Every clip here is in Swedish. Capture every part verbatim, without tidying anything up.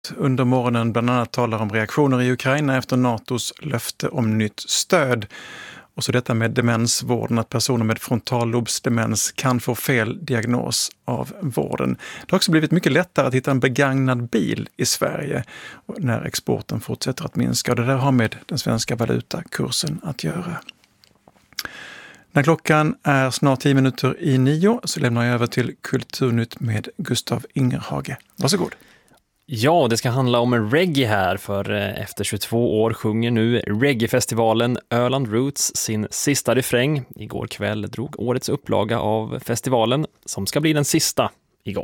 Under morgonen bland annat talar om reaktioner i Ukraina efter NATOs löfte om nytt stöd. Och så detta med demensvården, att personer med frontallobsdemens kan få fel diagnos av vården. Det har också blivit mycket lättare att hitta en begagnad bil i Sverige när exporten fortsätter att minska. Och det där har med den svenska valutakursen att göra. När klockan är snart tio minuter i nio så lämnar jag över till Kulturnytt med Gustav Ingerhage. Varsågod. Ja, det ska handla om reggae här, för efter tjugotvå år sjunger nu reggae-festivalen Öland Roots sin sista refräng. Igår kväll drog årets upplaga av festivalen som ska bli den sista igång.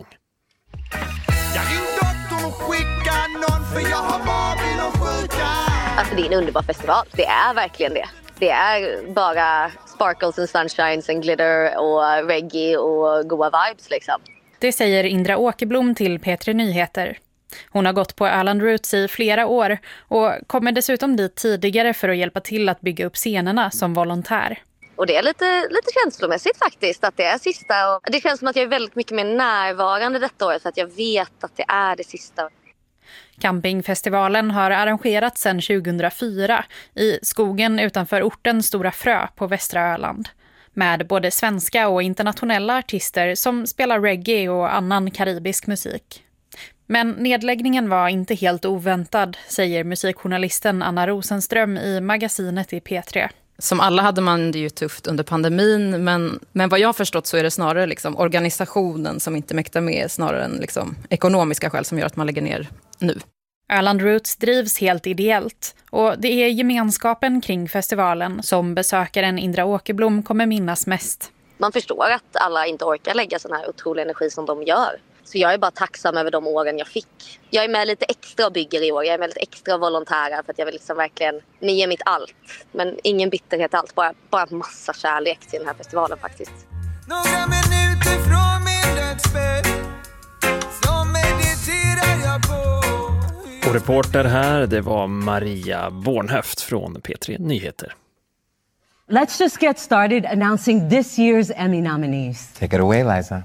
Alltså det är en underbar festival, det är verkligen det. Det är bara sparkles and sunshines and glitter och reggae och goa vibes liksom. Det säger Indra Åkerblom till P tre Nyheter. Hon har gått på Öland Roots i flera år och kommer dessutom dit tidigare för att hjälpa till att bygga upp scenerna som volontär. Och det är lite, lite känslomässigt faktiskt att det är sista. Och det känns som att jag är väldigt mycket mer närvarande detta år så att jag vet att det är det sista. Campingfestivalen har arrangerats sedan tjugohundrafyra i skogen utanför orten Stora Frö på västra Öland. Med både svenska och internationella artister som spelar reggae och annan karibisk musik. Men nedläggningen var inte helt oväntad, säger musikjournalisten Anna Rosenström i magasinet i P tre. Som alla hade man det ju tufft under pandemin, men, men vad jag har förstått så är det snarare liksom organisationen som inte mäktar med, snarare än liksom ekonomiska skäl som gör att man lägger ner nu. Öland Roots drivs helt ideellt och det är gemenskapen kring festivalen som besökaren Indra Åkerblom kommer minnas mest. Man förstår att alla inte orkar lägga sån här otrolig energi som de gör. Så jag är bara tacksam över de åren jag fick. Jag är med lite extra och bygger i år. Jag är med lite extra volontärer för att jag vill liksom verkligen, ni ger mitt allt. Men ingen bitterhet allt, bara, bara massa kärlek till den här festivalen faktiskt. Några minuter från min dödsbädd, så mediterar jag på. Och reporter här, det var Maria Bornhöft från P tre Nyheter. Let's just get started announcing this year's Emmy nominees. Take it away, Liza.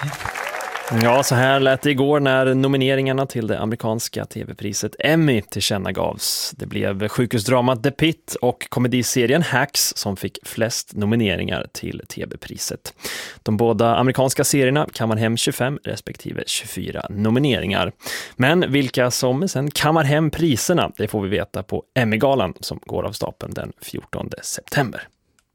Ja, så här lät det igår när nomineringarna till det amerikanska tv-priset Emmy tillkännagavs. Det blev sjukhusdramat The Pit och komediserien Hacks som fick flest nomineringar till tv-priset. De båda amerikanska serierna kammar hem tjugofem respektive tjugofyra nomineringar. Men vilka som sen kammar hem priserna, det får vi veta på Emmy-galan som går av stapeln den fjortonde september.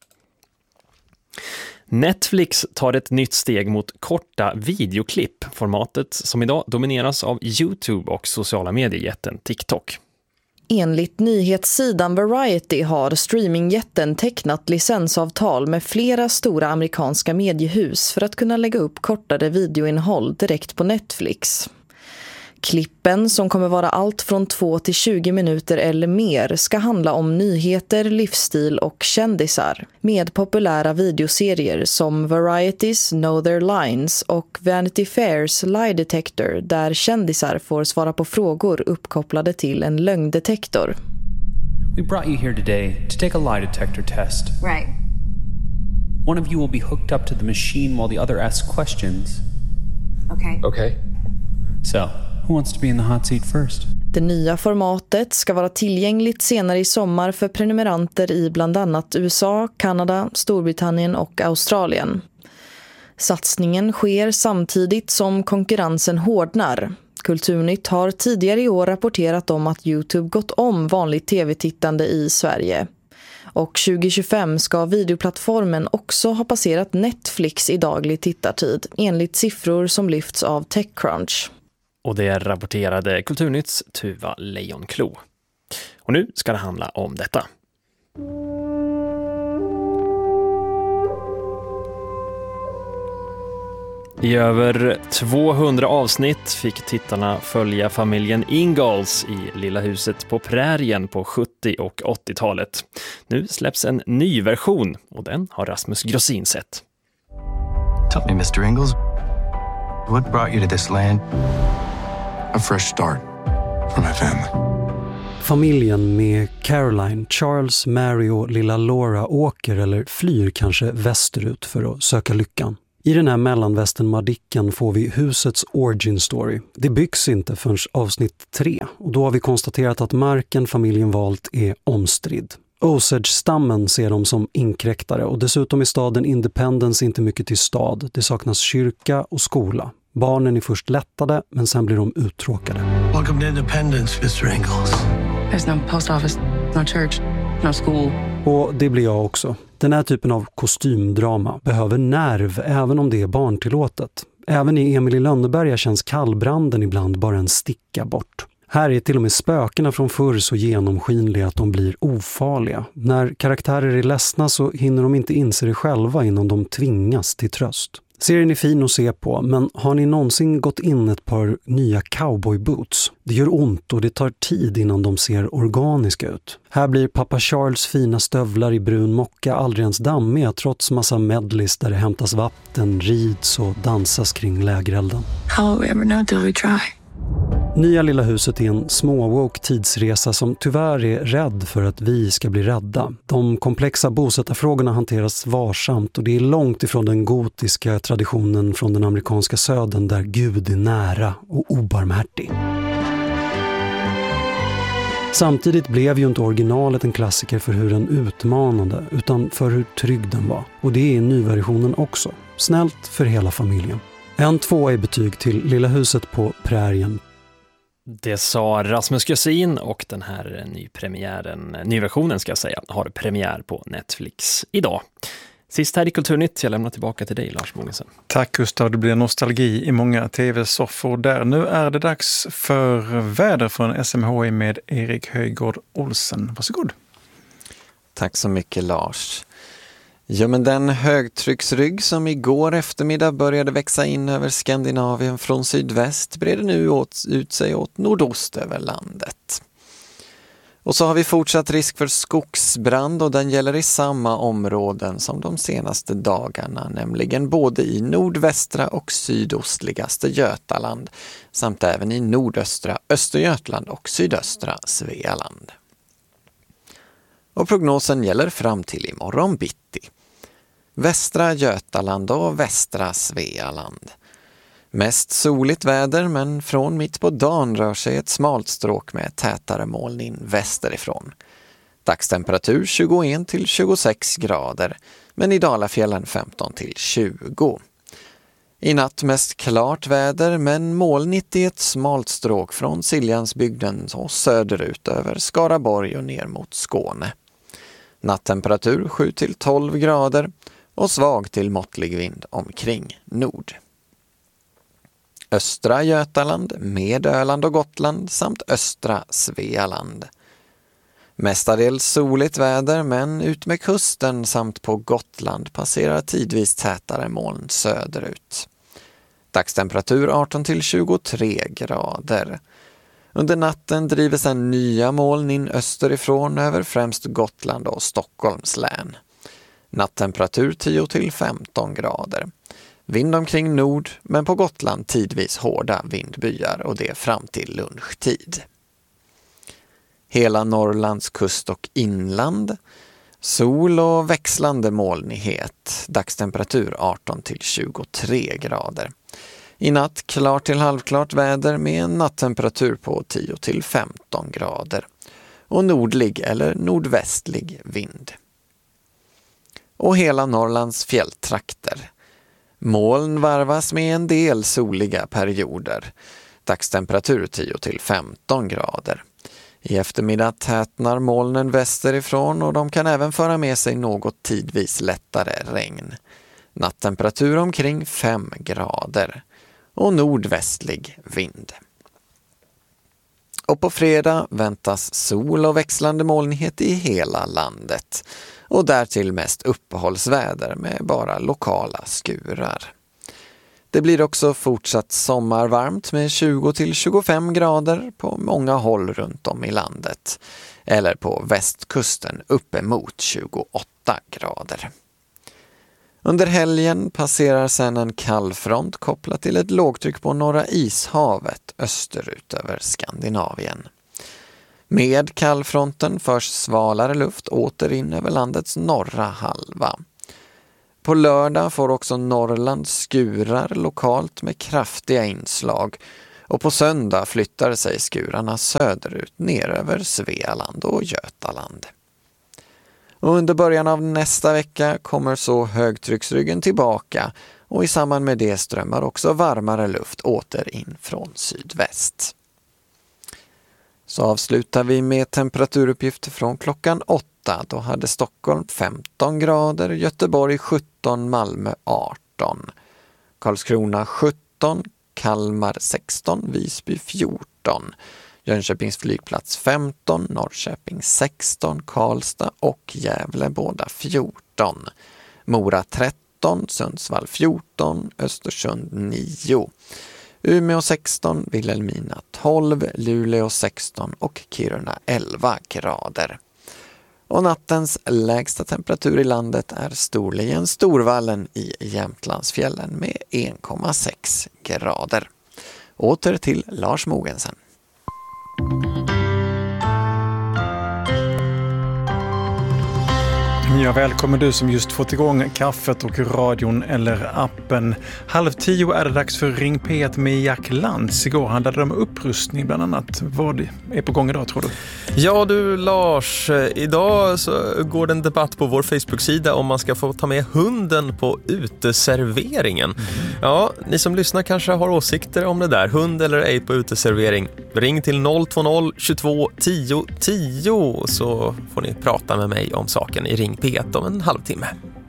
Netflix tar ett nytt steg mot korta videoklipp, formatet som idag domineras av YouTube och sociala mediejätten TikTok. Enligt nyhetssidan Variety har streamingjätten tecknat licensavtal med flera stora amerikanska mediehus för att kunna lägga upp kortare videoinnehåll direkt på Netflix. Klippen, som kommer vara allt från två till tjugo minuter eller mer, ska handla om nyheter, livsstil och kändisar. Med populära videoserier som Variety's Know Their Lines och Vanity Fairs Lie Detector, där kändisar får svara på frågor uppkopplade till en lögndetektor. We brought you here today to take a lie detector test. Right. One of you will be hooked up to the machine while the other asks questions. Okay. Okay. So, who wants to be in the hot seat first? Det nya formatet ska vara tillgängligt senare i sommar för prenumeranter i bland annat U S A, Kanada, Storbritannien och Australien. Satsningen sker samtidigt som konkurrensen hårdnar. Kulturnytt har tidigare i år rapporterat om att YouTube gått om vanligt tv-tittande i Sverige. Och tjugo tjugofem ska videoplattformen också ha passerat Netflix i daglig tittartid, enligt siffror som lyfts av TechCrunch. Och det rapporterade Kulturnytts Tuva Lejonklo. Och nu ska det handla om detta. I över tvåhundra avsnitt fick tittarna följa familjen Ingalls i Lilla huset på prärien på sjuttio- och åttiotalet. Nu släpps en ny version och den har Rasmus Grossin sett. Tell me, mister Ingalls, what brought you to this land? A fresh start for my family. Familjen med Caroline, Charles, Mary och lilla Laura åker eller flyr kanske västerut för att söka lyckan. I den här mellanvästern-madicken får vi husets origin story. Det byggs inte förrän avsnitt tre och då har vi konstaterat att marken familjen valt är omstridd. Osage-stammen ser dem som inkräktare och dessutom är staden Independence inte mycket till stad. Det saknas kyrka och skola. Barnen är först lättade men sen blir de uttråkade. Welcome to Independence, mister Ingalls. There's no post office, no church, no school. Och det blir jag också. Den här typen av kostymdrama behöver nerv även om det är barntillåtet. Även i Emil i Lönneberga känns kallbranden ibland bara en sticka bort. Här är till och med spökena från förr så genomskinliga att de blir ofarliga. När karaktärer är ledsna så hinner de inte inse det själva innan de tvingas till tröst. Serien är fin att se på, men har ni någonsin gått in ett par nya cowboyboots? Det gör ont och det tar tid innan de ser organiska ut. Här blir pappa Charles fina stövlar i brun mocka aldrig ens dammiga trots massa medleys där det hämtas vatten, rids och dansas kring lägerelden. How will we ever know till we try? Nya lilla huset är en småwoke tidsresa som tyvärr är rädd för att vi ska bli rädda. De komplexa bosättarfrågorna hanteras varsamt och det är långt ifrån den gotiska traditionen från den amerikanska södern där Gud är nära och obarmhärtig. Samtidigt blev ju inte originalet en klassiker för hur den utmanade utan för hur trygg den var. Och det är nyversionen också. Snällt för hela familjen. En två i betyg till Lilla huset på prärien. Det sa Rasmus Gösin och den här nypremiären, nyversionen ska jag säga, har premiär på Netflix idag. Sist här i Kulturnytt, jag lämnar tillbaka till dig Lars Mogensen. Tack Gustav, det blir nostalgi i många tv-soffor där. Nu är det dags för väder från S M H I med Erik Höjgård Olsen. Varsågod. Tack så mycket Lars. Ja, men den högtrycksrygg som igår eftermiddag började växa in över Skandinavien från sydväst breder nu åt, ut sig åt nordost över landet. Och så har vi fortsatt risk för skogsbrand och den gäller i samma områden som de senaste dagarna, nämligen både i nordvästra och sydostligaste Götaland samt även i nordöstra Östergötland och sydöstra Svealand. Och prognosen gäller fram till imorgon bitti. Västra Götaland och västra Svealand. Mest soligt väder men från mitt på dagen rör sig ett smalt stråk med tätare moln in västerifrån. Dagstemperatur tjugoett till tjugosex grader men i Dalafjällen femton till tjugo. I natt mest klart väder men molnigt i ett smalt stråk från Siljansbygden och söderut över Skaraborg och ner mot Skåne. Nattemperatur sju till tolv grader och svag till måttlig vind omkring nord. Östra Götaland med Öland och Gotland samt östra Svealand. Mestadels soligt väder men ut med kusten samt på Gotland passerar tidvis tätare moln söderut. Dagstemperatur arton till tjugotre grader. Under natten driver sedan nya moln in österifrån över främst Gotland och Stockholms län. Nattemperatur tio till femton grader. Vind omkring nord men på Gotland tidvis hårda vindbyar och det fram till lunchtid. Hela Norrlands kust och inland. Sol och växlande molnighet. Dagstemperatur arton till tjugotre grader. I natt klart till halvklart väder med en nattemperatur på tio till femton grader. Och nordlig eller nordvästlig vind. Och hela Norrlands fjälltrakter. Moln varvas med en del soliga perioder. Dagstemperatur tio till femton grader. I eftermiddag tätnar molnen västerifrån och de kan även föra med sig något tidvis lättare regn. Nattemperatur omkring fem grader och nordvästlig vind. Och på fredag väntas sol och växlande molnighet i hela landet och därtill mest uppehållsväder med bara lokala skurar. Det blir också fortsatt sommarvarmt med tjugo till tjugofem grader på många håll runt om i landet. Eller på västkusten uppemot tjugoåtta grader. Under helgen passerar sedan en kallfront kopplat till ett lågtryck på norra ishavet österut över Skandinavien. Med kallfronten förs svalare luft åter in över landets norra halva. På lördag får också Norrland skurar lokalt med kraftiga inslag. Och på söndag flyttar sig skurarna söderut ner över Svealand och Götaland. Och under början av nästa vecka kommer så högtrycksryggen tillbaka och i samband med det strömmar också varmare luft åter in från sydväst. Så avslutar vi med temperaturuppgifter från klockan åtta. Då hade Stockholm femton grader, Göteborg sjutton, Malmö arton, Karlskrona sjutton, Kalmar sexton, Visby fjorton, Jönköpings flygplats femton, Norrköping sexton, Karlstad och Gävle båda fjorton, Mora tretton, Sundsvall fjorton, Östersund nio, Umeå sexton, Vilhelmina tolv, Luleå sexton och Kiruna elva grader. Och nattens lägsta temperatur i landet är Storlien Storvallen i Jämtlandsfjällen med en komma sex grader. Åter till Lars Mogensen. Ja, välkommen du som just fått igång kaffet och radion eller appen. Halv tio är det dags för Ring P ett med Jack Lantz. Igår handlade det om upprustning bland annat. Vad är på gång idag, tror du? Ja du Lars, idag så går det en debatt på vår Facebook-sida om man ska få ta med hunden på uteserveringen. Mm. Ja, ni som lyssnar kanske har åsikter om det där. Hund eller ej på uteservering. Ring till noll två noll tjugotvå tio tio så får ni prata med mig om saken i Ring P ett om en halvtimme.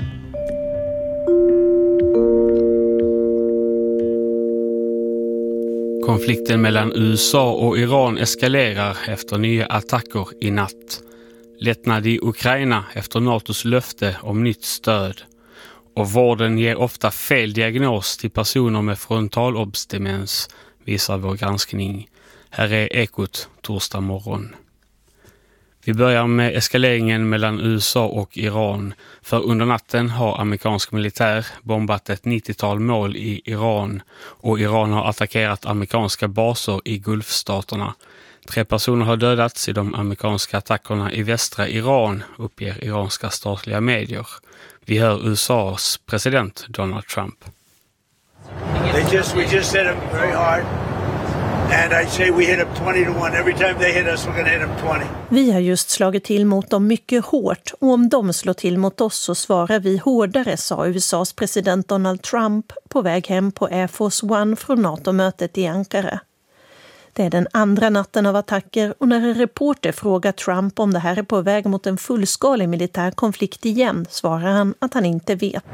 Konflikten mellan U S A och Iran eskalerar efter nya attacker i natt. Lättnad i Ukraina efter NATOs löfte om nytt stöd. Och vården ger ofta fel diagnos till personer med frontalobsdemens, visar vår granskning. Här är Ekot torsdag morgon. Vi börjar med eskaleringen mellan U S A och Iran. För under natten har amerikansk militär bombat ett nittiotal mål i Iran och Iran har attackerat amerikanska baser i Gulfstaterna. Tre personer har dödats i de amerikanska attackerna i västra Iran, uppger iranska statliga medier. Vi hör U S A:s president Donald Trump. They just, we just hit them very hard. And I say we hit them twenty to one. Every time they hit us, we're going to hit them twenty. Vi har just slagit till mot dem mycket hårt och om de slår till mot oss så svarar vi hårdare, sa U S A:s president Donald Trump på väg hem på Air Force One från NATO-mötet i Ankara. Det är den andra natten av attacker och när en reporter frågar Trump om det här är på väg mot en fullskalig militär konflikt igen svarar han att han inte vet.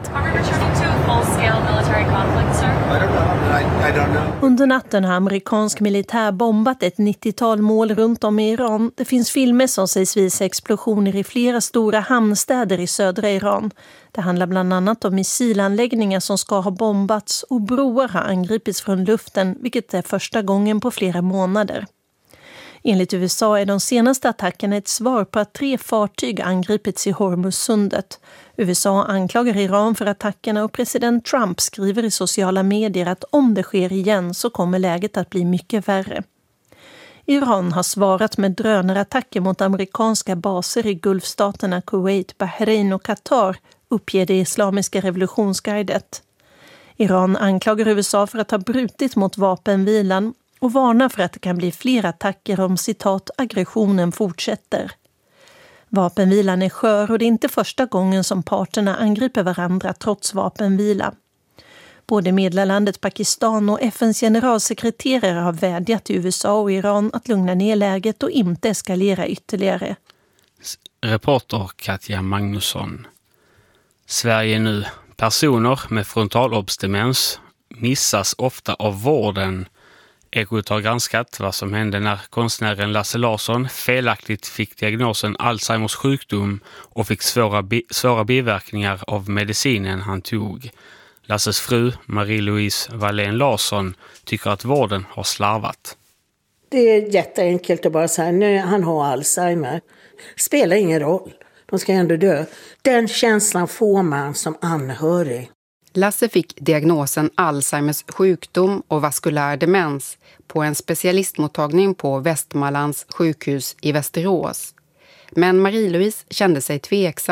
Under natten har amerikansk militär bombat ett nittiotal mål runt om i Iran. Det finns filmer som sägs visa explosioner i flera stora hamnstäder i södra Iran. Det handlar bland annat om missilanläggningar som ska ha bombats och broar har angripits från luften, vilket är första gången på flera månader. Enligt U S A är de senaste attackerna ett svar på att tre fartyg angripits i Hormuzsundet. U S A anklagar Iran för attackerna och president Trump skriver i sociala medier att om det sker igen så kommer läget att bli mycket värre. Iran har svarat med drönarattacker mot amerikanska baser i Gulfstaterna Kuwait, Bahrain och Qatar, uppger det islamiska revolutionsguidet. Iran anklagar U S A för att ha brutit mot vapenvilan och varnar för att det kan bli fler attacker om citat aggressionen fortsätter. Vapenvilan är skör och det är inte första gången som parterna angriper varandra trots vapenvila. Både medlarlandet Pakistan och F N:s generalsekreterare har vädjat till U S A och Iran att lugna ner läget och inte eskalera ytterligare. Reporter Katja Magnusson. Sverige nu. Personer med frontalobsdemens missas ofta av vården. Ekot har granskat vad som hände när konstnären Lasse Larsson felaktigt fick diagnosen Alzheimers sjukdom och fick svåra, bi- svåra biverkningar av medicinen han tog. Lasses fru, Marie-Louise Wallén Larsson, tycker att vården har slarvat. Det är jätteenkelt att bara säga nej, han har Alzheimer. Spelar ingen roll. De ska ändå dö. Den känslan får man som anhörig. Lasse fick diagnosen Alzheimers sjukdom och vaskulär demens på en specialistmottagning på Västmanlands sjukhus i Västerås. Men Marie-Louise kände sig tveksam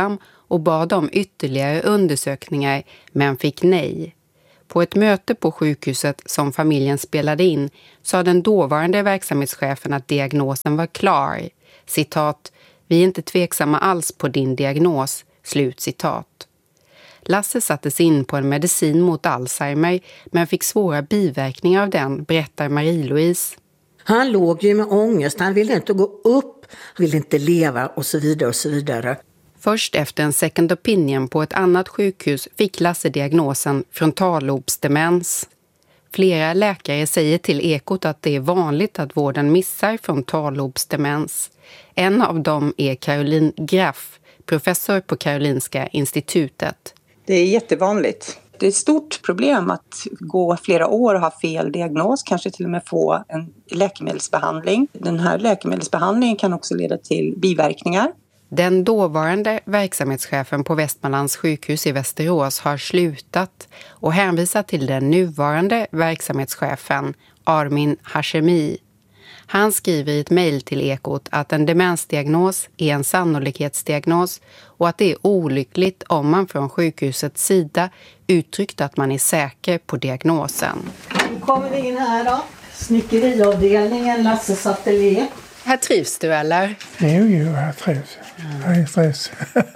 och bad om ytterligare undersökningar men fick nej. På ett möte på sjukhuset som familjen spelade in sa den dåvarande verksamhetschefen att diagnosen var klar. Citat, vi är inte tveksamma alls på din diagnos, slut citat. Lasse sattes in på en medicin mot Alzheimer men fick svåra biverkningar av den, berättar Marie-Louise. Han låg ju med ångest, han ville inte gå upp, han ville inte leva och så vidare och så vidare. Först efter en second opinion på ett annat sjukhus fick Lasse diagnosen frontallobsdemens. Flera läkare säger till Ekot att det är vanligt att vården missar frontallobsdemens. En av dem är Caroline Graff, professor på Karolinska institutet. Det är jättevanligt. Det är ett stort problem att gå flera år och ha fel diagnos, kanske till och med få en läkemedelsbehandling. Den här läkemedelsbehandlingen kan också leda till biverkningar. Den dåvarande verksamhetschefen på Västmanlands sjukhus i Västerås har slutat och hänvisar till den nuvarande verksamhetschefen Armin Hashemi. Han skriver i ett mejl till Ekot att en demensdiagnos är en sannolikhetsdiagnos och att det är olyckligt om man från sjukhusets sida uttryckt att man är säker på diagnosen. Nu kommer vi in här då. Snickeriavdelningen, Lasses ateljé. Här trivs du eller? Jo, jo, jag trivs. Jag trivs.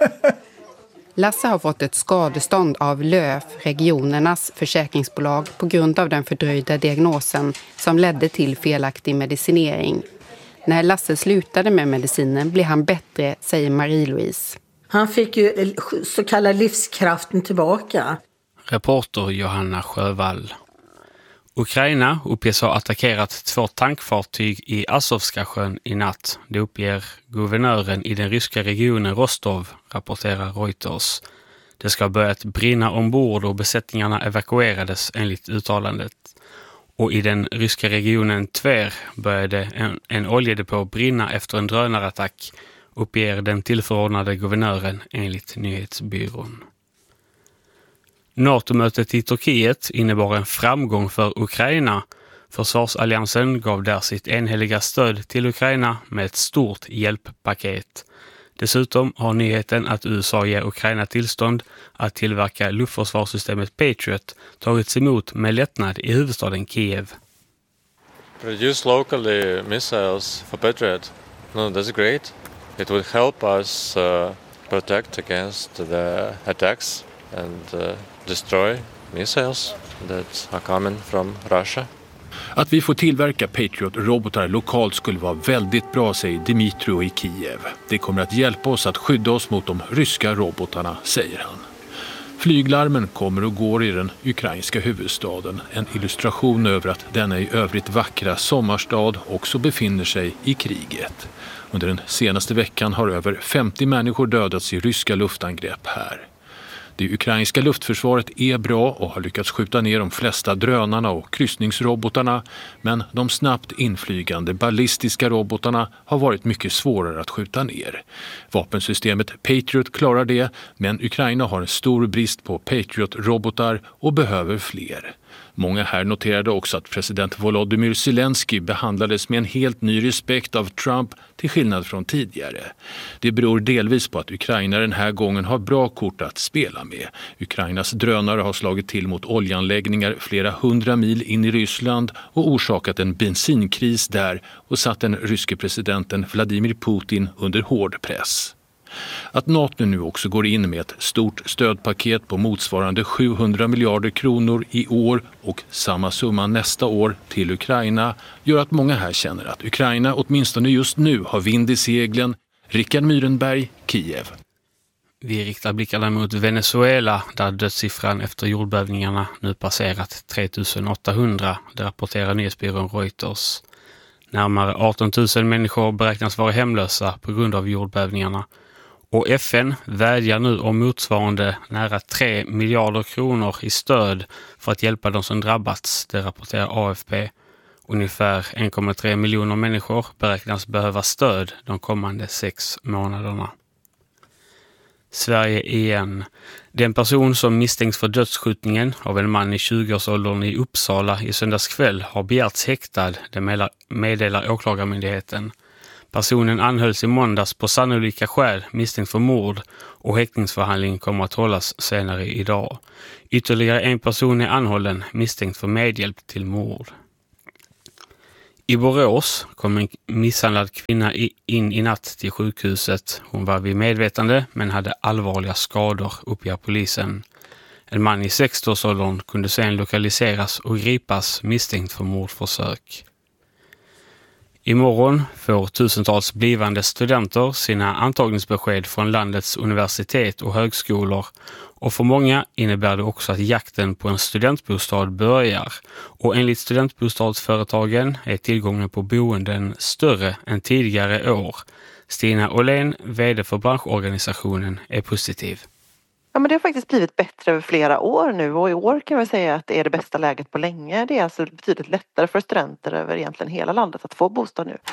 Lasse har fått ett skadestånd av Löf, regionernas försäkringsbolag, på grund av den fördröjda diagnosen som ledde till felaktig medicinering. När Lasse slutade med medicinen blev han bättre, säger Marie-Louise. Han fick ju så kallad livskraften tillbaka. Reporter Johanna Sjövall. Ukraina uppges ha attackerat två tankfartyg i Azovska sjön i natt. Det uppger guvernören i den ryska regionen Rostov, rapporterar Reuters. Det ska ha börjat brinna ombord och besättningarna evakuerades enligt uttalandet. Och i den ryska regionen Tver började en, en oljedepå brinna efter en drönarattack, uppger den tillförordnade guvernören enligt nyhetsbyrån. NATO-mötet i Turkiet innebar en framgång för Ukraina. Försvarsalliansen gav där sitt enhälliga stöd till Ukraina med ett stort hjälppaket. Dessutom har nyheten att U S A ger Ukraina tillstånd att tillverka luftförsvarssystemet Patriot tagits emot med lättnad i huvudstaden Kiev. Produce locally missiles for Patriot. No, that's great. It would help us uh, protect against the attacks and uh, destroy missiles that are coming from Russia. Att vi får tillverka Patriot-robotar lokalt skulle vara väldigt bra, säger Dmitro i Kiev. Det kommer att hjälpa oss att skydda oss mot de ryska robotarna, säger han. Flyglarmen kommer och går i den ukrainska huvudstaden. En illustration över att denna i övrigt vackra sommarstad också befinner sig i kriget. Under den senaste veckan har över femtio människor dödats i ryska luftangrepp här. Det ukrainska luftförsvaret är bra och har lyckats skjuta ner de flesta drönarna och kryssningsrobotarna, men de snabbt inflygande ballistiska robotarna har varit mycket svårare att skjuta ner. Vapensystemet Patriot klarar det, men Ukraina har en stor brist på Patriot-robotar och behöver fler. Många här noterade också att president Volodymyr Zelensky behandlades med en helt ny respekt av Trump till skillnad från tidigare. Det beror delvis på att Ukraina den här gången har bra kort att spela med. Ukrainas drönare har slagit till mot oljeanläggningar flera hundra mil in i Ryssland och orsakat en bensinkris där och satt den ryske presidenten Vladimir Putin under hård press. Att NATO nu också går in med ett stort stödpaket på motsvarande sjuhundra miljarder kronor i år och samma summa nästa år till Ukraina gör att många här känner att Ukraina åtminstone just nu har vind i seglen. Rickard Myrenberg, Kiev. Vi riktar blickarna mot Venezuela där dödssiffran efter jordbävningarna nu passerat tre tusen åttahundra, det rapporterar nyhetsbyrån Reuters. Närmare arton tusen människor beräknas vara hemlösa på grund av jordbävningarna. Och F N vädjar nu om motsvarande nära tre miljarder kronor i stöd för att hjälpa de som drabbats, det rapporterar A F P. Ungefär en komma tre miljoner människor beräknas behöva stöd de kommande sex månaderna. Sverige igen. Den person som misstänks för dödsskjutningen av en man i tjugoårsåldern i Uppsala i söndagskväll har begärts häktad, det meddelar åklagarmyndigheten. Personen anhölls i måndags på sannolika skäl misstänkt för mord och häktningsförhandling kommer att hållas senare idag. Ytterligare en person är anhållen misstänkt för medhjälp till mord. I Borås kom en misshandlad kvinna in i natt till sjukhuset. Hon var vid medvetande men hade allvarliga skador, uppger polisen. En man i sextioårsåldern kunde sen lokaliseras och gripas misstänkt för mordförsök. Imorgon får tusentals blivande studenter sina antagningsbesked från landets universitet och högskolor och för många innebär det också att jakten på en studentbostad börjar. Och enligt studentbostadsföretagen är tillgången på boenden större än tidigare år. Stina Åhlén, vd för branschorganisationen, är positiv. Ja, men det har faktiskt blivit bättre över flera år nu och i år kan vi säga att det är det bästa läget på länge. Det är alltså betydligt lättare för studenter över egentligen hela landet att få bostad nu.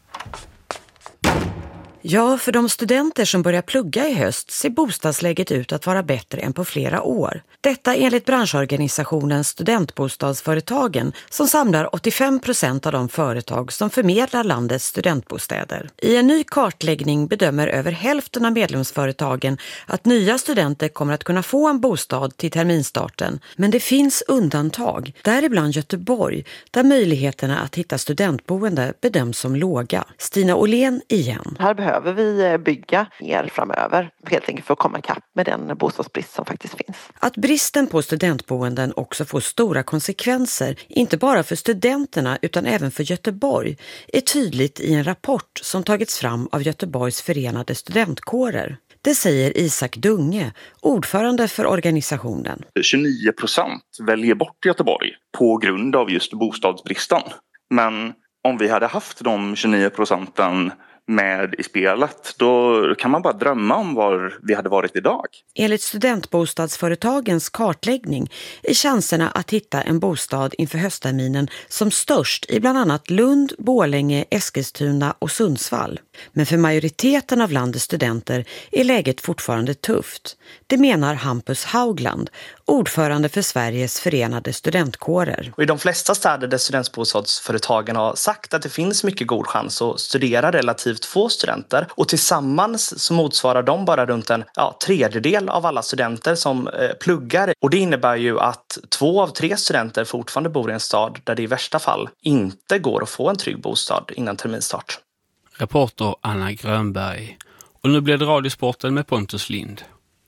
Ja, för de studenter som börjar plugga i höst ser bostadsläget ut att vara bättre än på flera år. Detta enligt branschorganisationen Studentbostadsföretagen som samlar åttiofem procent av de företag som förmedlar landets studentbostäder. I en ny kartläggning bedömer över hälften av medlemsföretagen att nya studenter kommer att kunna få en bostad till terminstarten. Men det finns undantag, däribland Göteborg, där möjligheterna att hitta studentboende bedöms som låga. Stina Åhlén igen. Här behöver vi bygga mer framöver, helt enkelt för att komma ikapp med den bostadsbrist som faktiskt finns. Att bristen på studentboenden också får stora konsekvenser, inte bara för studenterna utan även för Göteborg, är tydligt i en rapport som tagits fram av Göteborgs förenade studentkårer. Det säger Isak Dunge, ordförande för organisationen. tjugonio procent väljer bort Göteborg på grund av just bostadsbristen. Men om vi hade haft de tjugonio procenten med i spelet, då kan man bara drömma om var vi hade varit idag. Enligt studentbostadsföretagens kartläggning är chanserna att hitta en bostad inför höstterminen som störst i bland annat Lund, Borlänge, Eskilstuna och Sundsvall. Men för majoriteten av landets studenter är läget fortfarande tufft. Det menar Hampus Haugland, ordförande för Sveriges förenade studentkårer. Och i de flesta städer där studentbostadsföretagen har sagt att det finns mycket god chans att studera relativt få studenter. Och tillsammans så motsvarar de bara runt en ja, tredjedel av alla studenter som eh, pluggar. Och det innebär ju att två av tre studenter fortfarande bor i en stad där det i värsta fall inte går att få en trygg bostad innan terminstart. Reporter Anna Grönberg. Och nu blir det Radiosporten med Pontus Lind.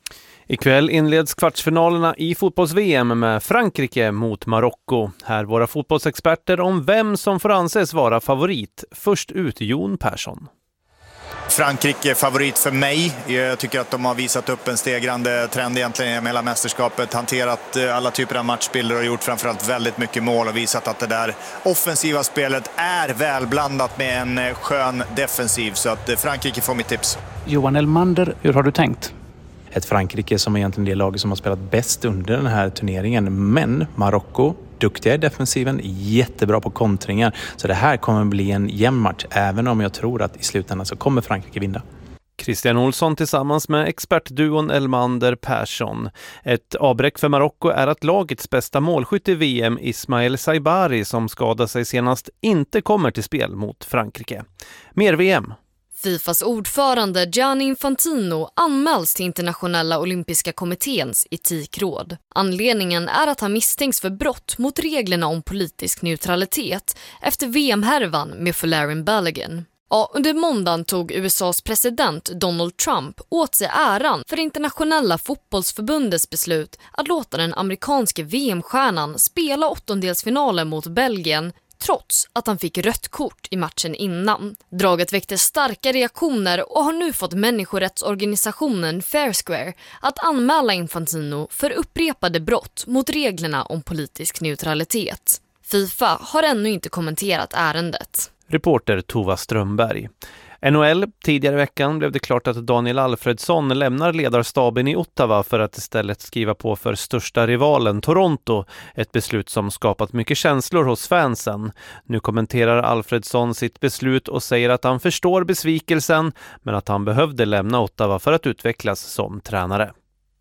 Ikväll inleds kvartsfinalerna i fotbolls-V M med Frankrike mot Marocko. Här våra fotbollsexperter om vem som får anses vara favorit. Först ut Jon Persson. Frankrike är favorit för mig. Jag tycker att de har visat upp en stegrande trend egentligen med hela mästerskapet. Hanterat alla typer av matchbilder och gjort framförallt väldigt mycket mål och visat att det där offensiva spelet är välblandat med en skön defensiv. Så att Frankrike får mitt tips. Johan Elmander, hur har du tänkt? Ett Frankrike som är egentligen det laget som har spelat bäst under den här turneringen. Men Marocko, duktiga i defensiven, jättebra på kontringar. Så det här kommer bli en jämn match, även om jag tror att i slutändan så kommer Frankrike vinna. Christian Olsson tillsammans med expertduon Elmander Persson. Ett avbräck för Marocko är att lagets bästa målskytt i V M, Ismael Saibari, som skadade sig senast, inte kommer till spel mot Frankrike. Mer V M. Fifas ordförande Gianni Infantino anmäls till internationella olympiska kommitténs etikråd. Anledningen är att han misstänks för brott mot reglerna om politisk neutralitet efter V M-härvan med Folarin Balogun. Ja, under måndagen tog U S A:s president Donald Trump åt sig äran för internationella fotbollsförbundets beslut att låta den amerikanske V M-stjärnan spela åttondelsfinalen mot Belgien, trots att han fick rött kort i matchen innan. Draget väckte starka reaktioner och har nu fått människorättsorganisationen Fair Square att anmäla Infantino för upprepade brott mot reglerna om politisk neutralitet. FIFA har ännu inte kommenterat ärendet. Reporter Tova Strömberg. N H L, tidigare i veckan blev det klart att Daniel Alfredsson lämnar ledarstaben i Ottawa för att istället skriva på för största rivalen Toronto, ett beslut som skapat mycket känslor hos fansen. Nu kommenterar Alfredsson sitt beslut och säger att han förstår besvikelsen, men att han behövde lämna Ottawa för att utvecklas som tränare.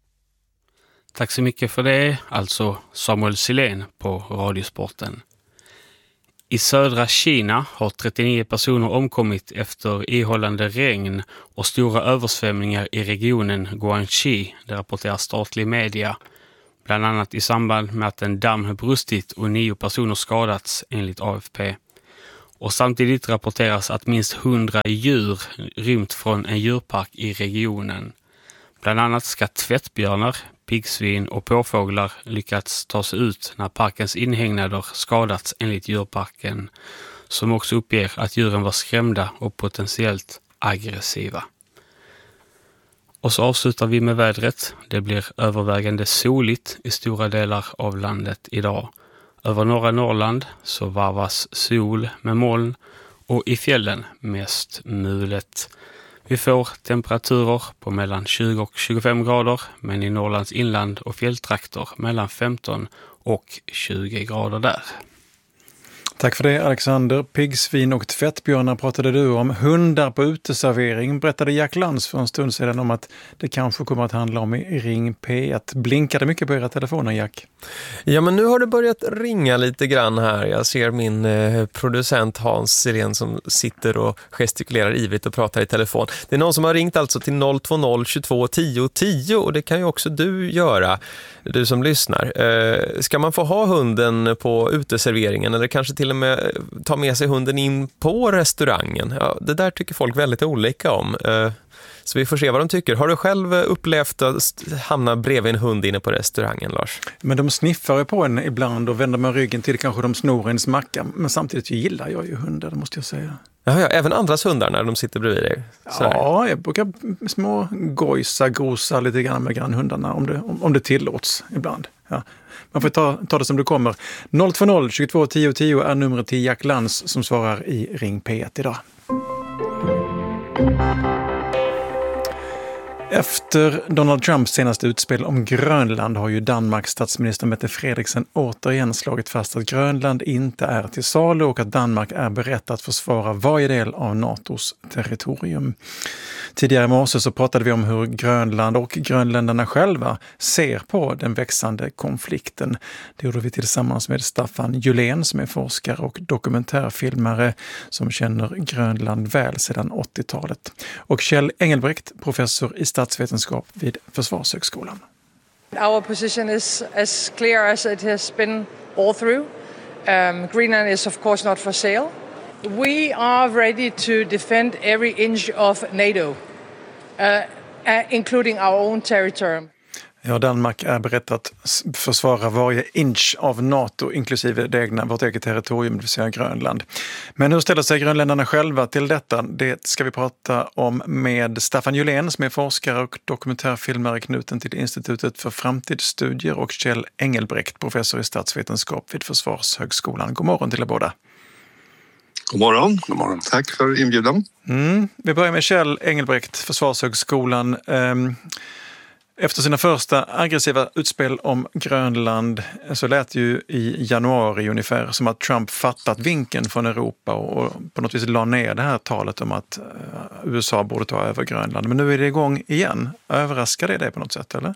Tack så mycket för det, alltså Samuel Silén på Radiosporten. I södra Kina har trettionio personer omkommit efter ihållande regn och stora översvämningar i regionen Guangxi, det rapporterar statlig media. Bland annat i samband med att en damm har brustit och nio personer skadats enligt A F P. Och samtidigt rapporteras att minst hundra djur rymt från en djurpark i regionen. Bland annat ska tvättbjörnar, piggsvin och påfåglar lyckats ta sig ut när parkens inhägnader skadats enligt djurparken, som också uppger att djuren var skrämda och potentiellt aggressiva. Och så avslutar vi med vädret. Det blir övervägande soligt i stora delar av landet idag. Över norra Norrland så varvas sol med moln och i fjällen mest mulet. Vi får temperaturer på mellan tjugo och tjugofem grader, men i Norrlands inland och fjälltrakter mellan femton och tjugo grader där. Tack för det, Alexander. Piggsvin och tvättbjörnar pratade du om. Hundar på uteservering berättade Jack Lantz för en stund sedan om att det kanske kommer att handla om i Ring P ett. Blinkade mycket på era telefoner, Jack? Ja, men nu har det börjat ringa lite grann här. Jag ser min eh, producent Hans Sirén som sitter och gestikulerar ivrigt och pratar i telefon. Det är någon som har ringt alltså till noll två noll tjugotvå tio tio och det kan ju också du göra, du som lyssnar. Eh, ska man få ha hunden på uteserveringen eller kanske till och med ta med sig hunden in på restaurangen? Ja, det där tycker folk väldigt olika om. Eh, Så vi får se vad de tycker. Har du själv upplevt att hamna bredvid en hund inne på restaurangen, Lars? Men de sniffar på en ibland och vänder med ryggen till, kanske de snor en smacka. Men samtidigt gillar jag ju hundar, det måste jag säga. Ja, ja, även andras hundar när de sitter bredvid dig? Sådär. Ja, jag brukar små gojsa, gosa lite grann med grannhundarna om det, om, om det tillåts ibland. Ja. Man får ta, ta det som det kommer. noll två noll tjugotvå tio tio är numret till Jack Lantz som svarar i Ring P ett idag. Efter Donald Trumps senaste utspel om Grönland har ju Danmarks statsminister Mette Frederiksen återigen slagit fast att Grönland inte är till salu och att Danmark är berett att försvara varje del av NATOs territorium. Tidigare i morse så pratade vi om hur Grönland och grönländarna själva ser på den växande konflikten. Det gjorde vi tillsammans med Staffan Julén som är forskare och dokumentärfilmare som känner Grönland väl sedan åttiotalet. Och Kjell Engelbrekt, professor i statsvetenskap vid Försvarshögskolan. Our position is as clear as it has been all through. Um, Greenland is of course not for sale. We are ready to defend every inch of NATO, uh, uh, including our own territory. Ja, Danmark är berett att försvara varje inch av NATO, inklusive det egna, vårt eget territorium, det vill säga Grönland. Men hur ställer sig grönländarna själva till detta? Det ska vi prata om med Staffan Julén som är forskare och dokumentärfilmare knuten till Institutet för framtidsstudier och Kjell Engelbrekt, professor i statsvetenskap vid Försvarshögskolan. God morgon till er båda. God morgon. God morgon. Tack för inbjudan. Mm. Vi börjar med Kjell Engelbrekt, Försvarshögskolan. Um, Efter sina första aggressiva utspel om Grönland så lät ju i januari ungefär som att Trump fattat vinkeln från Europa och på något vis la ner det här talet om att U S A borde ta över Grönland. Men nu är det igång igen. Överraskar det dig på något sätt, eller?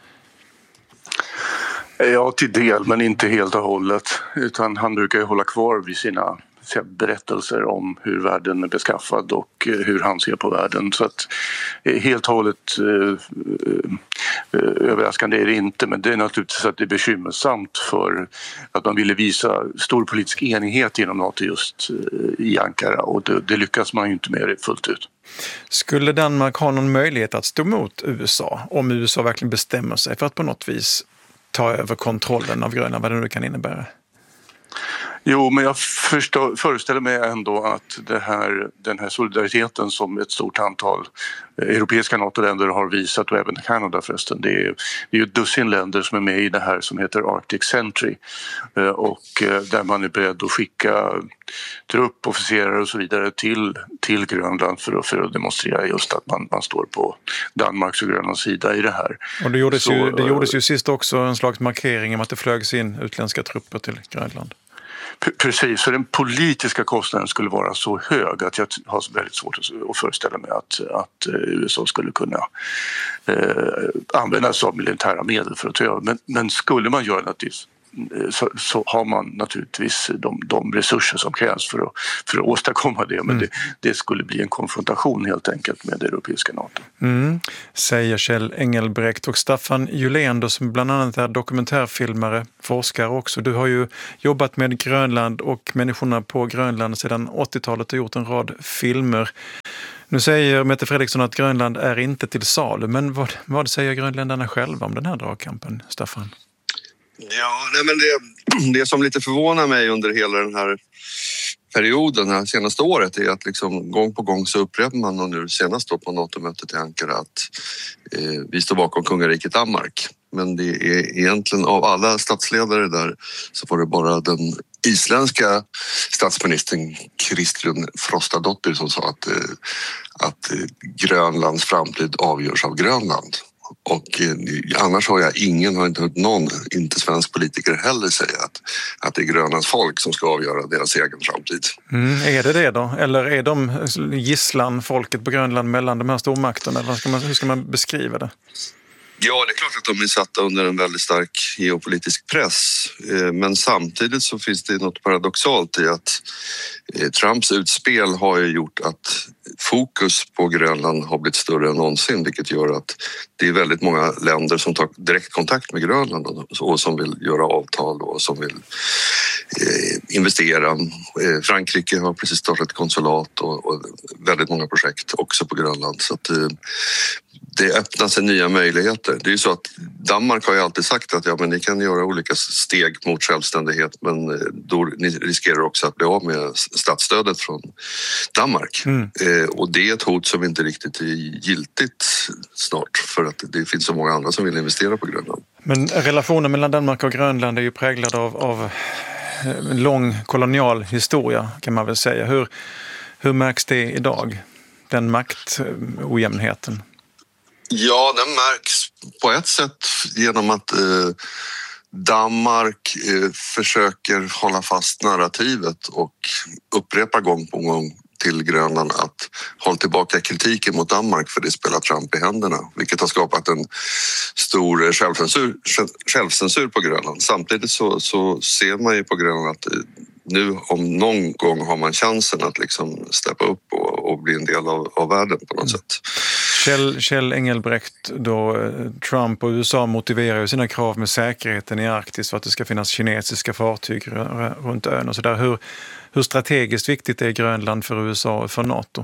Ja, till del, men inte helt och hållet. Utan han brukar ju hålla kvar vid sina berättelser om hur världen är beskaffad och hur han ser på världen. Så att helt och hållet eh, överraskande är det inte, men det är naturligtvis att det är bekymmersamt för att man ville visa stor politisk enighet inom NATO just eh, i Ankara och det, det lyckas man ju inte med det fullt ut. Skulle Danmark ha någon möjlighet att stå mot U S A om U S A verkligen bestämmer sig för att på något vis ta över kontrollen av Grönland, vad det nu kan innebära? Jo, men jag förstår, föreställer mig ändå att det här, den här solidariteten som ett stort antal europeiska NATO-länder har visat, och även Kanada förresten, det är, det är ju ett dussin länder som är med i det här som heter Arctic Sentry och där man är beredd att skicka trupp, officerare och så vidare till, till Grönland för att, för att demonstrera just att man, man står på Danmarks och Grönlands sida i det här. Och det gjordes, så, ju, det gjordes ju sist också en slags markering om att det flögs in utländska trupper till Grönland. Precis, så den politiska kostnaden skulle vara så hög att jag har väldigt svårt att föreställa mig att, att U S A skulle kunna eh, använda sig av militära medel för att ta över. Men, men skulle man göra det så, så har man naturligtvis de, de resurser som krävs för att, för att åstadkomma det. Men mm. det, det skulle bli en konfrontation helt enkelt med det europeiska NATO. Mm. Säger Kjell Engelbrekt. Och Staffan Julén då, som bland annat är dokumentärfilmare, forskare också. Du har ju jobbat med Grönland och människorna på Grönland sedan åttiotalet och gjort en rad filmer. Nu säger Mette Fredriksson att Grönland är inte till salu, men vad, vad säger grönländarna själva om den här dragkampen, Staffan? Ja, nej men det, det som lite förvånar mig under hela den här perioden, det här senaste året, är att liksom gång på gång så upprepar man, och nu senast då på NATO-mötet i Ankara, att eh, vi står bakom kungariket Danmark. Men det är egentligen av alla statsledare där så var det bara den isländska statsministern Kristrún Frostadóttir som sa att, att Grönlands framtid avgörs av Grönland. Och eh, annars har jag ingen, har inte hört någon, inte svensk politiker heller säga att, att det är Grönlands folk som ska avgöra deras egen framtid. Mm, är det det då? Eller är de gisslan, folket på Grönland, mellan de här stormakterna? Eller ska man, hur ska man beskriva det? Ja, det är klart att de är satta under en väldigt stark geopolitisk press. Men samtidigt så finns det något paradoxalt i att Trumps utspel har ju gjort att fokus på Grönland har blivit större än någonsin, vilket gör att det är väldigt många länder som tar direkt kontakt med Grönland och som vill göra avtal och som vill investera. Frankrike har precis startat konsulat och väldigt många projekt också på Grönland, så att det öppnar sig nya möjligheter. Det är ju så att Danmark har ju alltid sagt att ja, men ni kan göra olika steg mot självständighet, men då ni riskerar också att bli av med statsstödet från Danmark. Mm. Eh, och det är ett hot som inte riktigt är giltigt snart, för att det finns så många andra som vill investera på Grönland. Men relationen mellan Danmark och Grönland är ju präglad av, av en lång kolonial historia, kan man väl säga. Hur, hur märks det idag, den maktojämnheten? Ja, den märks på ett sätt genom att eh, Danmark eh, försöker hålla fast narrativet och upprepa gång på gång till Grönland att hålla tillbaka kritiken mot Danmark, för det spelar Trump i händerna, vilket har skapat en stor självcensur, självcensur på Grönland. Samtidigt så, så ser man ju på Grönland att nu om någon gång har man chansen att liksom steppa upp och, och bli en del av, av världen på något mm. sätt. Kjell, Kjell Engelbrekt, då Trump och U S A motiverar ju sina krav med säkerheten i Arktis för att det ska finnas kinesiska fartyg runt ön och så där. Hur, hur strategiskt viktigt är Grönland för U S A och för NATO?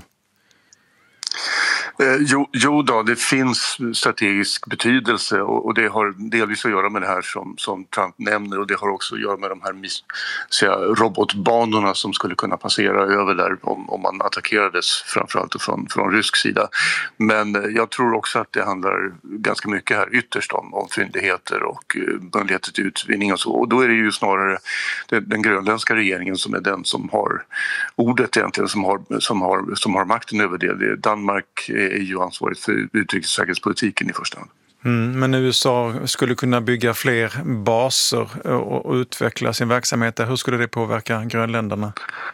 Eh, jo, jo då, det finns strategisk betydelse och, och det har delvis att göra med det här som, som Trump nämner, och det har också att göra med de här säga, robotbanorna som skulle kunna passera över där om, om man attackerades, framförallt från, från rysk sida. Men eh, jag tror också att det handlar ganska mycket här ytterst om, om fyndigheter och eh, möjligheter till utvinning och så, och då är det ju snarare den, den grönländska regeringen som är den som har ordet egentligen, som har, som har, som har makten över det. det Danmark är ju ansvarigt för utrikessäkerhetspolitiken i första hand. Mm, men U S A skulle kunna bygga fler baser och, och utveckla sin verksamhet. Hur skulle det påverka grönländerna?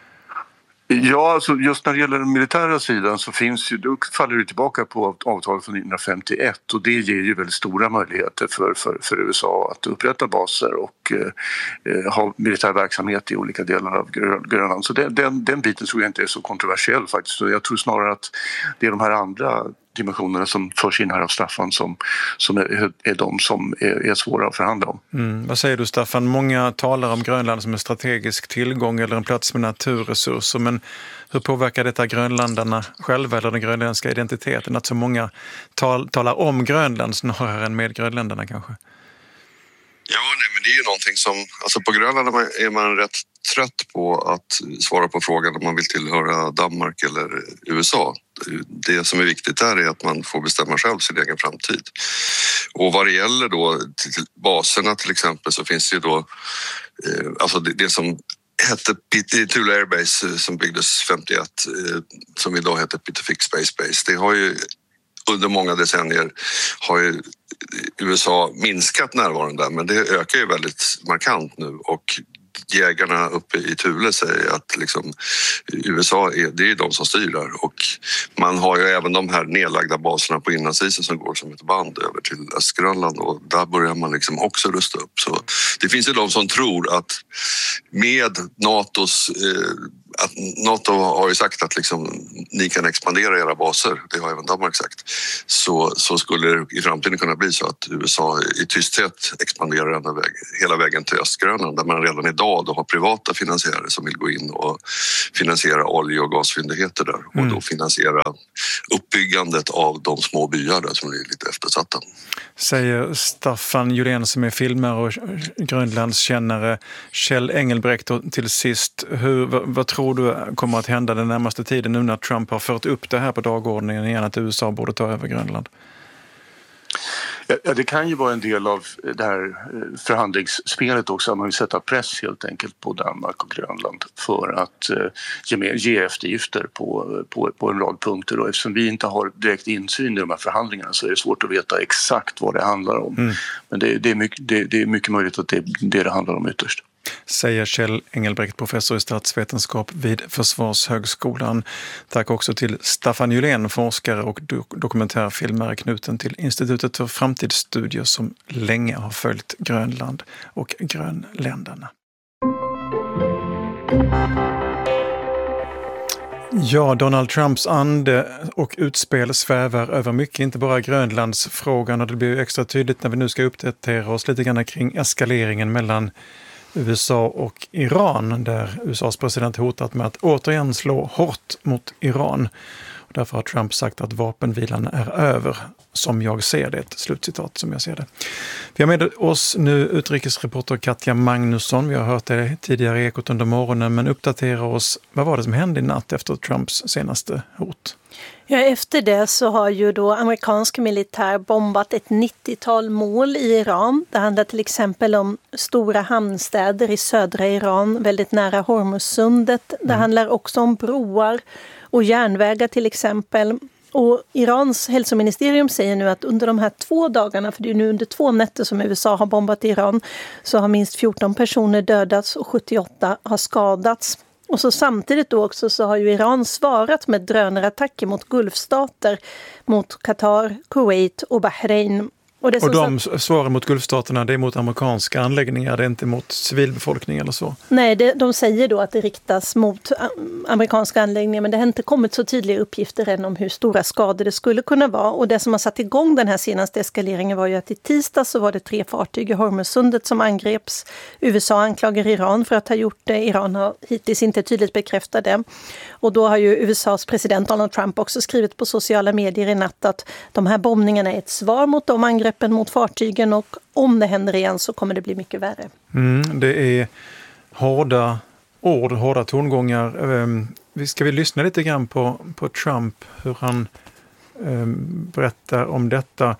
Ja, alltså just när det gäller den militära sidan så finns ju, då faller det tillbaka på avtalet från nittonhundrafemtioett, och det ger ju väldigt stora möjligheter för, för, för U S A att upprätta baser och eh, ha militär verksamhet i olika delar av Grönland. Så den, den, den biten tror jag inte är så kontroversiell faktiskt. Så jag tror snarare att det är de här andra dimensionerna som förs in här av Staffan som, som är, är de som är, är svåra att förhandla om. Mm. Vad säger du, Staffan? Många talar om Grönland som en strategisk tillgång eller en plats med naturresurser, men hur påverkar detta grönländarna själva eller den grönländska identiteten? Att så många tal, talar om Grönland snarare än med grönländarna kanske? Ja, nej, men det är ju någonting som, alltså på Grönland är man, är man rätt trött på att svara på frågan om man vill tillhöra Danmark eller U S A. Det som är viktigt där är att man får bestämma själv sin egen framtid. Och vad det gäller då till baserna till exempel, så finns det ju då eh, alltså det, det som hette Thule Air Base som byggdes femtioett, eh, som idag heter Pitofik Space Base. Det har ju under många decennier har ju U S A minskat närvaron där, men det ökar ju väldigt markant nu, och jägarna uppe i Thule säger att liksom U S A är, det är de som styr där, och Man har ju även de här nedlagda baserna på inlandsisen som går som ett band över till Östgrönland och där börjar man liksom också rusta upp. Så det finns ju de som tror att med NATOs eh, att NATO har ju sagt att liksom, ni kan expandera era baser, det har även Danmark sagt, så, så skulle det i framtiden kunna bli så att U S A i tysthet expanderar ända väg, hela vägen till Östgrönland där man redan idag då har privata finansiärer som vill gå in och finansiera olje- och gasfyndigheter där och mm. då finansiera uppbyggandet av de små byar där som är lite eftersatta. Säger Staffan Julén som är filmare och Grönlandskännare. Kjell Engelbrekt då, till sist, hur, vad, vad tror du kommer att hända den närmaste tiden nu när Trump har fört upp det här på dagordningen igen att U S A borde ta över Grönland? Ja, det kan ju vara en del av det här förhandlingsspelet också. Man vill sätta press helt enkelt på Danmark och Grönland för att ge, mer, ge eftergifter på, på, på en rad punkter. Och eftersom vi inte har direkt insyn i de här förhandlingarna så är det svårt att veta exakt vad det handlar om. Mm. Men det, det, är mycket, det, det är mycket möjligt att det är det det handlar om ytterst. Säger Kjell Engelbrekt, professor i statsvetenskap vid Försvarshögskolan. Tack också till Staffan Julén, forskare och do- dokumentärfilmare knuten till Institutet för framtidsstudier som länge har följt Grönland och grönländerna. Ja, Donald Trumps ande och utspel svävar över mycket, inte bara Grönlandsfrågan, och det blir ju extra tydligt när vi nu ska uppdatera oss lite grann kring eskaleringen mellan U S A och Iran, där U S As president hotat med att återigen slå hårt mot Iran. Och därför har Trump sagt att vapenvilan är över, som jag ser det. Ett slutcitat som jag ser det. Vi har med oss nu utrikesreporter Katja Magnusson. Vi har hört det tidigare i Ekot under morgonen, men uppdatera oss. Vad var det som hände i natt efter Trumps senaste hot? Ja, efter det så har ju då amerikansk militär bombat ett nittiotal mål i Iran. Det handlar till exempel om stora hamnstäder i södra Iran, väldigt nära Hormuzsundet. Det handlar också om broar och järnvägar till exempel. Och Irans hälsoministerium säger nu att under de här två dagarna, för det är nu under två nätter som U S A har bombat Iran, så har minst fjorton personer dödats och sjuttioåtta har skadats. Och så samtidigt då också så har ju Iran svarat med drönarattacker mot Gulfstater, mot Qatar, Kuwait och Bahrain. Och, det och de satt... svaren mot Gulfstaterna, det är mot amerikanska anläggningar, det är inte mot civilbefolkning eller så? Nej, det, de säger då att det riktas mot amerikanska anläggningar, men det har inte kommit så tydliga uppgifter än om hur stora skador det skulle kunna vara. Och det som har satt igång den här senaste eskaleringen var ju att i tisdag så var det tre fartyg i Hormuzsundet som angreps. U S A anklagar Iran för att ha gjort det. Iran har hittills inte tydligt bekräftat det. Och då har ju U S As president Donald Trump också skrivit på sociala medier i natt att de här bombningarna är ett svar mot de angrepp mot fartygen, och om det händer igen så kommer det bli mycket värre. Mm, det är hårda ord, hårda tongångar. Um, ska vi lyssna lite grann på, på Trump, hur han um, berättar om detta?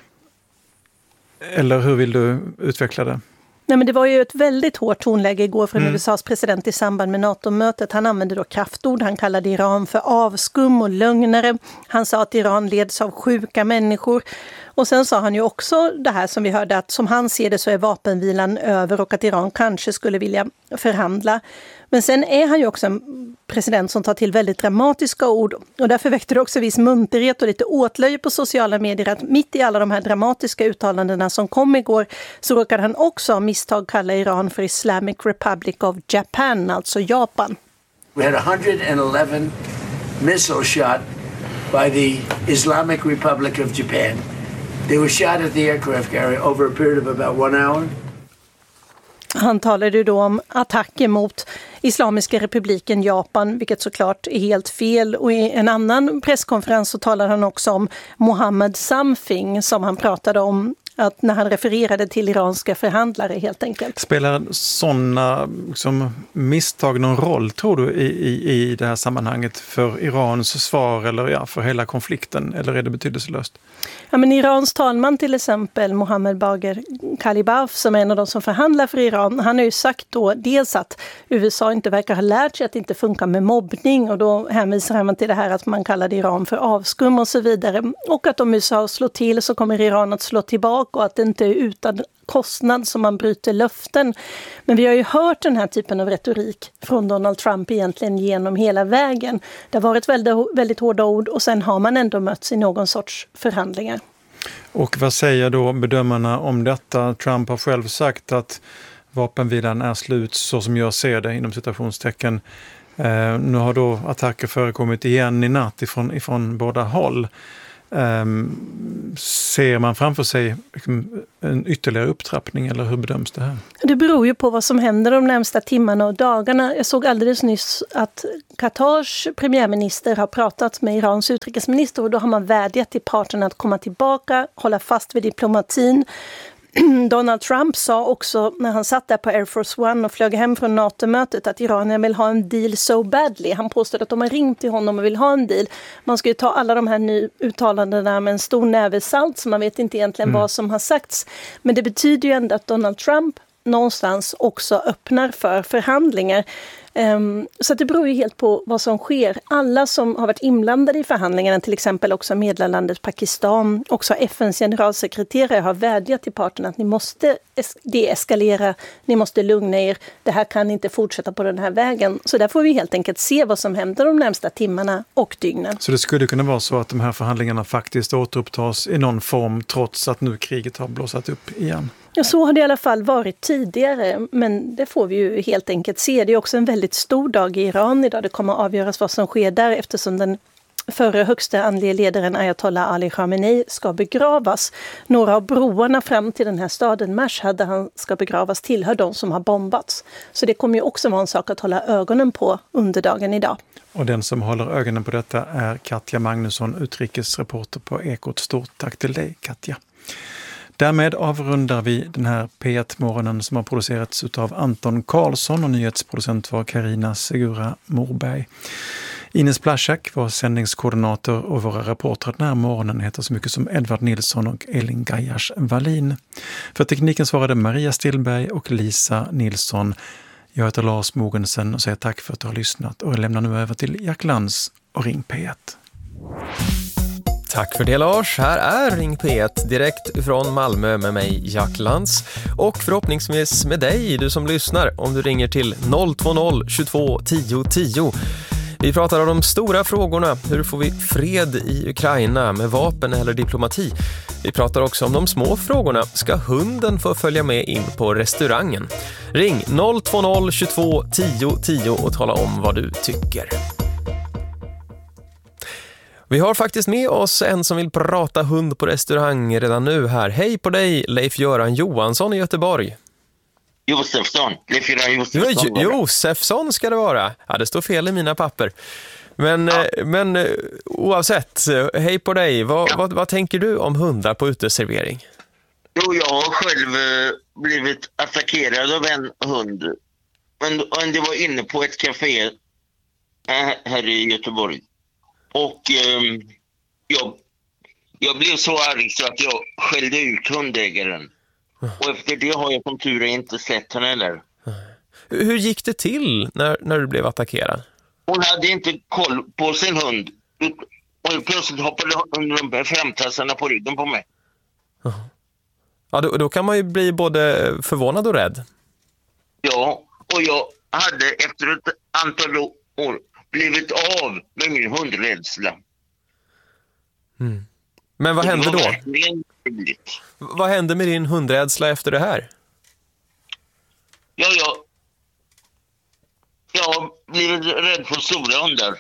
Eller hur vill du utveckla det? Nej, men det var ju ett väldigt hårt tonläge igår från mm. U S As president i samband med NATO-mötet. Han använde då kraftord. Han kallade Iran för avskum och lögnare. Han sa att Iran leds av sjuka människor. Och sen sa han ju också det här som vi hörde, att som han ser det så är vapenvilan över och att Iran kanske skulle vilja förhandla. Men sen är han ju också en president som tar till väldigt dramatiska ord, och därför väckte det också viss munterhet och lite åtlöje på sociala medier att mitt i alla de här dramatiska uttalandena som kom igår så råkade han också av misstag kalla Iran för Islamic Republic of Japan, alltså Japan. We had one hundred eleven missile shot by the Islamic Republic of Japan. They were shot at the aircraft carrier over a period of about one hour. Han talade då om attacker mot Islamiska republiken Japan, vilket såklart är helt fel. Och i en annan presskonferens så talade han också om Mohammed something, som han pratade om att när han refererade till iranska förhandlare helt enkelt. Spelar sådana liksom, misstag någon roll, tror du, i, i, i det här sammanhanget för Irans svar eller ja, för hela konflikten, eller är det betydelselöst? Ja, men Irans talman till exempel, Mohammed Bagher Kalibaf, som är en av de som förhandlar för Iran, han har ju sagt då dels att U S A inte verkar ha lärt sig att det inte funkar med mobbning, och då hänvisar man till det här att man kallade Iran för avskum och så vidare, och att om U S A slår till så kommer Iran att slå tillbaka. sak och att det inte är utan kostnad som man bryter löften. Men vi har ju hört den här typen av retorik från Donald Trump egentligen genom hela vägen. Det har varit väldigt, väldigt hårda ord och sen har man ändå mötts i någon sorts förhandlingar. Och vad säger då bedömarna om detta? Trump har själv sagt att vapenvilan är slut så som jag ser det inom citationstecken. Eh, nu har då attacker förekommit igen i natt ifrån, ifrån båda håll. Eh, ser man framför sig en ytterligare upptrappning eller hur bedöms det här? Det beror ju på vad som händer de närmsta timmarna och dagarna. Jag såg alldeles nyss att Qatars premiärminister har pratat med Irans utrikesminister och då har man vädjat till parterna att komma tillbaka, hålla fast vid diplomatin. Donald Trump sa också när han satt där på Air Force One och flög hem från NATO-mötet att Iran vill ha en deal so badly. Han påstod att de har ringt till honom och vill ha en deal. Man ska ju ta alla de här ny uttalandena med en stor näve salt så man vet inte egentligen mm. vad som har sagts. Men det betyder ju ändå att Donald Trump någonstans också öppnar för förhandlingar. Um, så det beror ju helt på vad som sker. Alla som har varit inblandade i förhandlingarna, till exempel också medlemslandet Pakistan, också F N:s generalsekreterare har vädjat till parterna att ni måste es- deeskalera, ni måste lugna er, det här kan inte fortsätta på den här vägen. Så där får vi helt enkelt se vad som händer de närmsta timmarna och dygnen. Så det skulle kunna vara så att de här förhandlingarna faktiskt återupptas i någon form trots att nu kriget har blossat upp igen? Ja, så har det i alla fall varit tidigare, men det får vi ju helt enkelt se. Det är också en väldigt stor dag i Iran idag. Det kommer att avgöras vad som sker där eftersom den förre högsta andliga ledaren Ayatollah Ali Khamenei ska begravas. Några av broarna fram till den här staden Mashhad där han ska begravas tillhör de som har bombats. Så det kommer ju också vara en sak att hålla ögonen på under dagen idag. Och den som håller ögonen på detta är Katja Magnusson, utrikesreporter på Ekot. Stort tack till dig, Katja. Därmed avrundar vi den här P ett-morgonen som har producerats av Anton Karlsson och nyhetsproducent var Karina Segura Morberg. Ines Plaschak var sändningskoordinator och våra reportrar den här morgonen heter så mycket som Edvard Nilsson och Elin Gajars Wallin. För tekniken svarade Maria Stillberg och Lisa Nilsson. Jag heter Lars Mogensen och säger tack för att du har lyssnat och jag lämnar nu över till Jack Lantz och Ring P ett. Tack för det Lars. Här är Ring P ett direkt från Malmö med mig Jack Lantz och förhoppningsvis med dig du som lyssnar om du ringer till noll två noll tjugotvå tio tio. Vi pratar om de stora frågorna. Hur får vi fred i Ukraina med vapen eller diplomati? Vi pratar också om de små frågorna. Ska hunden få följa med in på restaurangen? Ring noll två noll tjugotvå tio tio och tala om vad du tycker. Vi har faktiskt med oss en som vill prata hund på restaurang redan nu här. Hej på dig, Leif-Göran Johansson i Göteborg. Josefsson, Leif-Göran Josefsson. Jo, Josefsson ska det vara. Ja, det står fel i mina papper. Men, ja. men oavsett, hej på dig. Vad, ja. vad, vad tänker du om hundar på uteservering? Jo, jag har själv blivit attackerad av en hund. Men, men det var inne på ett café här i Göteborg. Och eh, jag, jag blev så arg så att jag skällde ut hundägaren. Och efter det har jag som tur är inte sett henne heller. Hur gick det till när, när du blev attackerad? Hon hade inte koll på sin hund. Och plötsligt hoppade de framtassarna på ryggen på mig. Ja, då, då kan man ju bli både förvånad och rädd. Ja, och jag hade efter ett antal år blivit av med min hundrädsla. Mm. Men vad hände då? Vad hände med din hundrädsla efter det här? Ja, jag, jag har blivit rädd för stora hundar.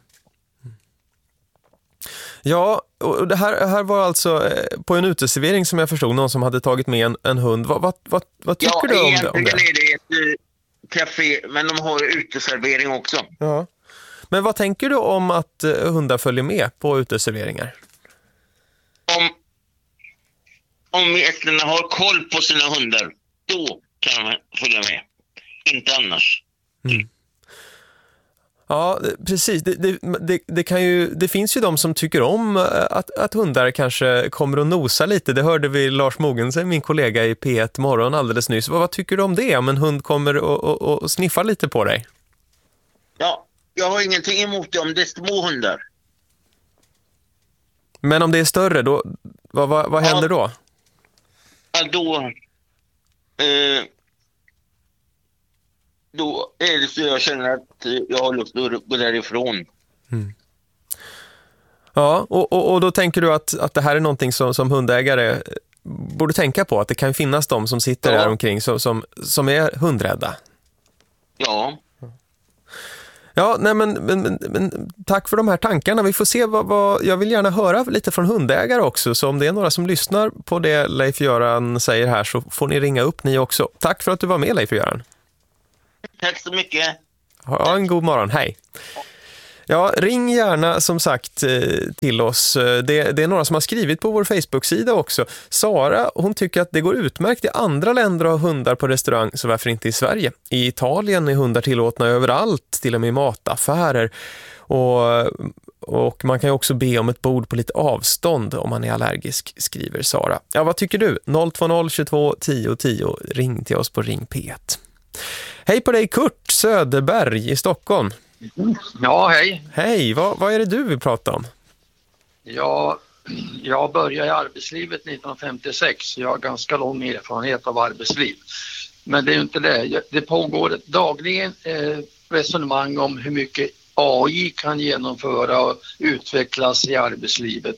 Ja, och det här, här var alltså på en uteservering som jag förstod, någon som hade tagit med en, en hund. Vad, vad, vad, vad tycker ja, du om det? Ja, egentligen är det ett café, men de har uteservering också. Ja. Men vad tänker du om att hundar följer med på uteserveringar? Om, om gästerna har koll på sina hundar, då kan de följa med. Inte annars. Mm. Ja, precis. Det, det, det, det, kan ju, det finns ju de som tycker om att, att hundar kanske kommer att nosa lite. Det hörde vi Lars Mogensen, min kollega i P ett morgon alldeles nyss. Vad, vad tycker du om det om en hund kommer och, och, och sniffar lite på dig? Ja, jag har ingenting emot det om det är små hundar. Men om det är större, då, vad, vad, vad händer ja. då? ja, då, eh, då är det så jag känner att jag har lust att gå därifrån. Mm. Ja, och, och, och då tänker du att, att det här är någonting som, som hundägare borde tänka på, att det kan finnas de som sitter ja. där omkring som, som, som är hundrädda. Ja. Ja, nej men, men, men, men tack för de här tankarna. Vi får se vad, vad, jag vill gärna höra lite från hundägare också, så om det är några som lyssnar på det Leif-Göran säger här så får ni ringa upp ni också. Tack för att du var med, Leif-Göran. Tack så mycket. Ha en god morgon, hej. Ja, ring gärna som sagt till oss. Det, det är några som har skrivit på vår Facebook-sida också. Sara, hon tycker att det går utmärkt i andra länder att ha hundar på restaurang, så varför inte i Sverige? I Italien är hundar tillåtna överallt, till och med i mataffärer. Och, och man kan ju också be om ett bord på lite avstånd om man är allergisk, skriver Sara. Ja, vad tycker du? noll två noll tjugotvå tio tio. Ring till oss på Ring P ett. Hej på dig Kurt Söderberg i Stockholm. Ja, hej. Hej, vad, vad är det du vill prata om? Ja, jag började i arbetslivet nittonhundrafemtiosex. Jag har ganska lång erfarenhet av arbetsliv. Men det är ju inte det. Det pågår dagligen eh, resonemang om hur mycket A I kan genomföra och utvecklas i arbetslivet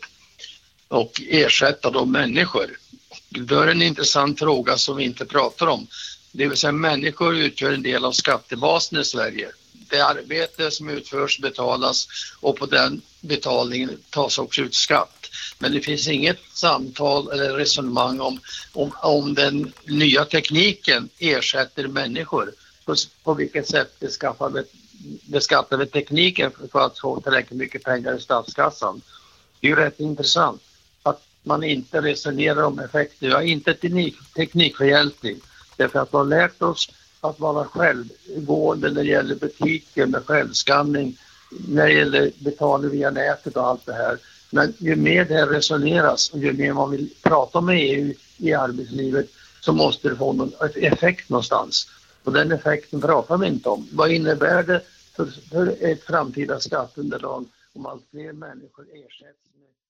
och ersätta de människor. Det är en intressant fråga som vi inte pratar om. Det vill säga människor utgör en del av skattebasen i Sverige. Det arbete som utförs betalas och på den betalningen tas också ut skatt. Men det finns inget samtal eller resonemang om, om, om den nya tekniken ersätter människor. På, på vilket sätt beskattar vi, beskattar vi tekniken för att få tillräckligt mycket pengar i statskassan. Det är ju rätt intressant att man inte resonerar om effekter. Jag är inte teknik, teknikförhjälplig. Därför att vi har lärt oss att vara självgående när det gäller butiker med självskanning, när det gäller betalning via nätet och allt det här. Men ju mer det här resoneras och ju mer man vill prata med E U i arbetslivet så måste det få någon effekt någonstans. Och den effekten pratar vi inte om. Vad innebär det för, för ett framtida skatteunderlag om allt fler människor ersätts med